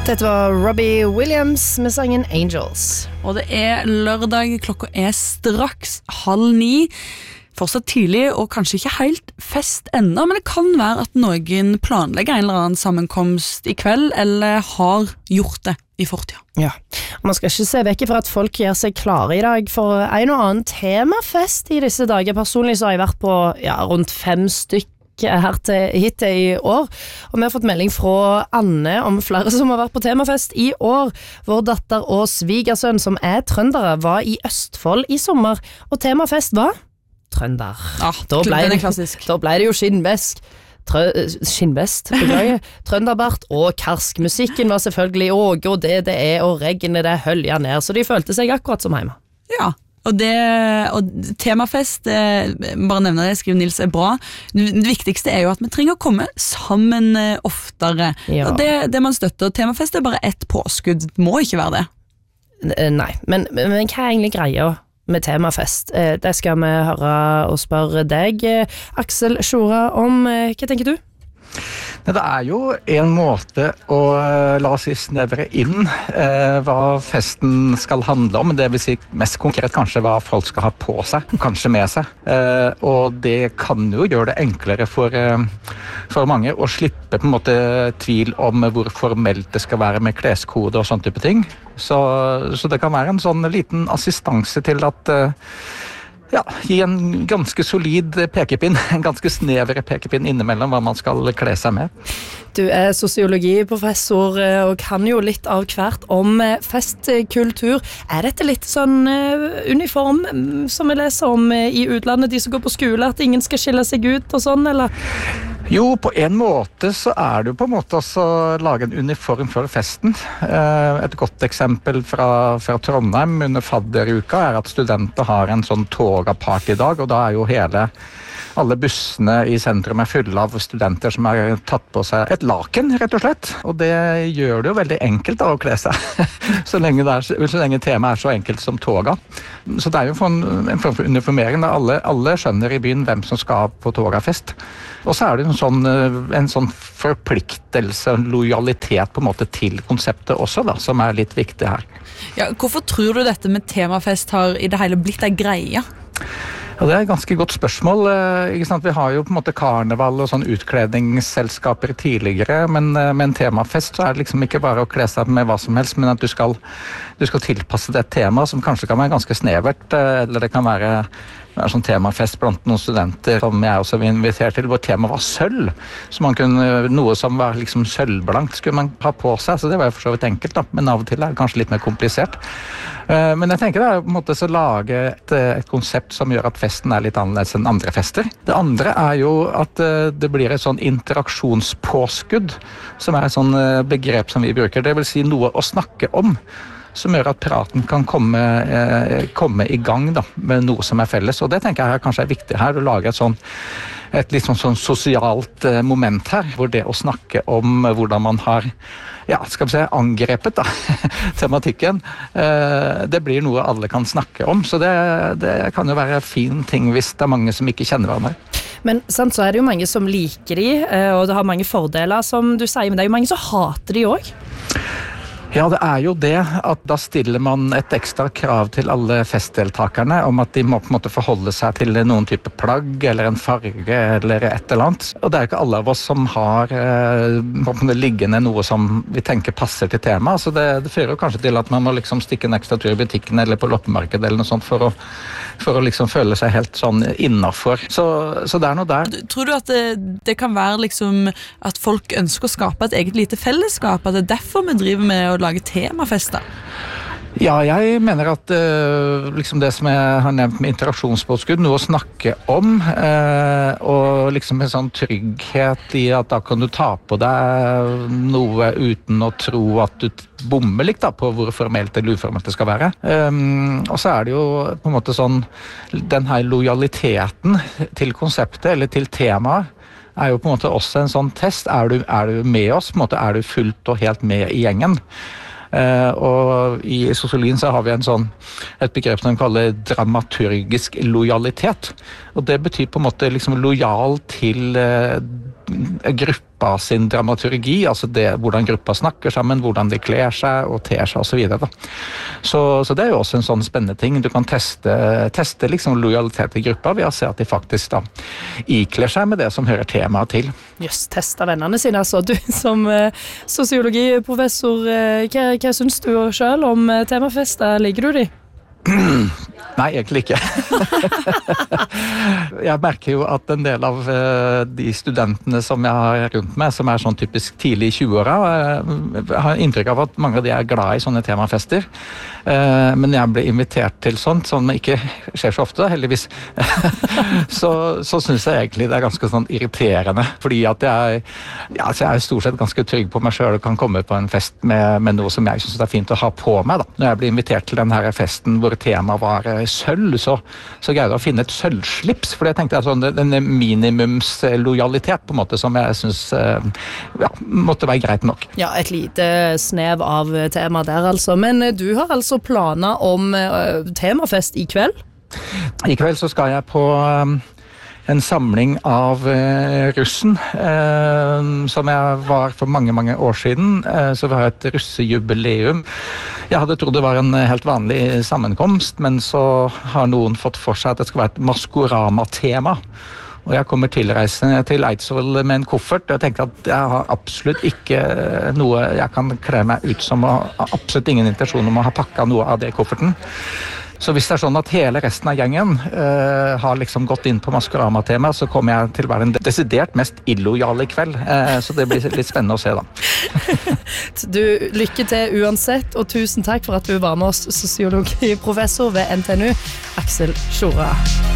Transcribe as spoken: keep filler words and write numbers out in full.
Dette var Robbie Williams med sangen Angels. Og det er lørdag, klokka er straks halv ni. Fortsatt tidlig og kanskje ikke helt fest enda, men det kan være at noen planlegger en eller annen sammenkomst i kveld, eller har gjort det i fortida. Ja, man skal ikke se vekk fra at folk gjør seg klare i dag for en og annen temafest i disse dager. Personlig så har jeg vært på ja, rundt fem stykk her til, hit til i år, og vi har fått melding fra Anne om flere som har vært på temafest i år. Vår datter og svigersønn som er trøndere var i Østfold i sommer, og temafest var trønder. Ah, da, ble den det, er klassisk. da ble det jo skinnbest, Trø, skinnbest beklager, trønderbart og karsk. Musikken var selvfølgelig åge og det det er, og regnet det hølja ned, så de følte seg akkurat som hjemme. Ja, og, det, og temafest, eh, bare nevner det, skriver Nils, er bra. Det viktigste er jo at vi trenger å komme sammen eh, oftere. Ja. Og det, det man støtter, temafest er bare ett påskudd, det må ikke være det. Nei, men, men hva er egentlig greia med temafest? Det skal vi høre og spørre deg, Aksel Sjora, om. Hva tenker du? Det er jo en måte å, la oss si, snevre inn eh, hva festen skal handle om, det vil si mest konkret kanskje hva folk skal ha på seg, kanskje med seg. Eh, og det kan jo gjøre det enklere for, eh, for mange å slippe på en måte tvil om hvor formelt det skal være med kleskode og sånne type ting. Så, så det kan være en sånn liten assistanse til at eh, Ja, gi en ganske solid pekepinn, en ganske snevere pekepinn innimellom hva man skal kle seg med. Du er sosiologiprofessor og kan jo litt av hvert om festkultur. Er dette litt sånn uniform som vi leser om i utlandet, de som går på skole, at ingen skal skille seg ut og sånn, eller? Jo, på en måte så er det jo på en måte også å lage en uniform for festen. Et godt eksempel fra, fra Trondheim under fadderuka er at studenter har en sånn toga-party i dag, og da er jo hele alle bussene i sentrum er fulle av studenter som har tatt på seg et laken, rett og slett. Og det gjør det jo veldig enkelt da, å kle seg, så lenge, det er, så lenge temaet er så enkelt som toga. Så det er jo en, en form for uniformering da alle, alle skjønner i byen hvem som skal på togafest. Og så er det en sånn, en sånn forpliktelse, en lojalitet på en måte til konseptet også da, som er litt viktig her. Ja, hvorfor tror du dette med temafest har i det hele blitt en greie? Ja, det er et ganske godt spørsmål. Ikke sant? Vi har jo på en måte karneval og sånn utkledningsselskaper tidligere, men med en temafest så er det liksom ikke bare å kle seg med hva som helst, men at du skal, du skal tilpasse det et tema som kanskje kan være ganske snevert, eller det kan være Det er sånn temafest blant noen studenter som jeg også vil invitere til, hvor temaet var sølv. Så man kunne, noe som var liksom sølvblankt skulle man ha på seg, så det var jo for så vidt enkelt da, men av og til er det kanskje litt mer komplisert. Men jeg tenker det er på en måte så lage et, et konsept som gjør at festen er litt annerledes enn andre fester. Det andre er jo at det blir et sånn interaksjonspåskudd, som er et sånn begrep som vi bruker, det vil si noe å snakke om, som gjør at praten kan komme, eh, komme i gang da, med noe som er felles. Og det tenker jeg kanskje er viktig her, å lage et, sånn, et litt sånn, sånn sosialt eh, moment her, hvor det å snakke om hvordan man har ja, skal vi si, angrepet da, tematikken, eh, det blir noe alle kan snakke om. Så det, det kan jo være en fin ting hvis det er mange som ikke kjenner hverandre. Men sant, så er det jo mange som liker de, og det har mange fordeler, som du sier, men det er jo mange som hater de også. Ja, det er jo det at da stiller man et ekstra krav til alle festdeltakerne om at de må på en måte forholde seg til noen type plagg eller en farge eller et eller annet. Og det er jo ikke alle av oss som har eh, på det liggende noe som vi tenker passer til temaet. Så det, det fører jo kanskje til at man må liksom stikke en ekstra tur i butikken eller på loppemarkedet eller noe sånt for å, for å liksom føle seg helt sånn innenfor. Så, så det er noe der. Tror du at det, det kan være liksom at folk ønsker å skape et eget lite fellesskap, at det er derfor vi driver med å lage temafester? Ja, jeg mener at uh, liksom det som jeg har nevnt med interaksjonspåskudd, noe å snakke om, uh, og liksom en sånn trygghet i at da kan du ta på deg noe uten å tro at du bommer litt da, på hvor formelt eller uformelt det skal være. Um, og så er det jo på en måte sånn, den her lojaliteten til konseptet, eller til temaet, er jo på en måte også en sånn test. Er du, er du med oss? På en måte er du fullt og helt med i gjengen? Uh, og i sosiologien så har vi en sånn, et begrep som vi kaller dramaturgisk lojalitet. Og det betyr på en måte liksom lojal til uh, gruppa sin dramaturgi, altså det, hvordan gruppa snakker sammen, hvordan de kler seg og ter seg og så videre. Så, så det er jo også en sånn spennende ting. Du kan teste, teste liksom lojalitet i gruppa ved å se at de faktisk da ikler seg med det som hører temaet til. Just, testa vennene sine, altså. Du som eh, sosiologiprofessor, eh, hva, hva syns du selv om eh, temafester? Liker du de? Nei, egentlig ikke. Jeg merker jo at en del av uh, de studentene som jeg har rundt meg, som er sånn typisk tidlig i tjueåra, uh, har inntrykk av at mange av de er glad i sånne temafester. Uh, men jeg ble invitert til sånt, som ikke skjer så ofte, heldigvis. så så syns jeg egentlig det er ganske sånn irriterende, fordi at jeg, ja, altså jeg er stort sett ganske trygg på meg selv og kan komme på en fest med, med noe som jeg synes er fint å ha på meg. Da. Når jeg blir invitert til denne festen hvor temaet var sølv, så, så greide jeg å finne et sølvslips, for jeg tenkte altså, denne minimumslojalitet på en måte som jeg synes ja, måtte være greit nok. Ja, et lite snev av tema der altså, men du har altså planer om uh, temafest i kveld? I kveld så skal jeg på um, en samling av uh, russen, uh, som jeg var for mange, mange år siden, uh, så vi har et russejubileum. Jeg hadde trodd det var en helt vanlig sammenkomst, men så har noen fått for seg at det skal være et Maskorama-tema. Og jeg kommer tilreisende til Eidsvoll med en koffert, og jeg tenkte at jeg har absolutt ikke noe jeg kan kle meg ut som, og absolutt ingen intensjon om å ha pakket noe av det i kofferten. Så hvis det er sånn at hele resten av gjengen uh, har liksom gått inn på Maskorama-tema, så kommer jeg til å være en desidert mest illojal i kveld. Uh, så det blir litt spennende å se da. Du, lykke til uansett, og tusen takk for at du var med oss, sosiologiprofessor ved N T N U, Aksel Sjora.